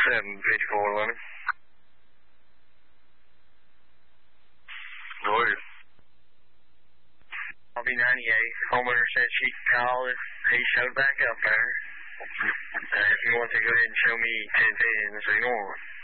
75411. Go ahead. RB98. Homeowner said she could call if he showed back up there. If you want to go ahead and show me 1010 so you want.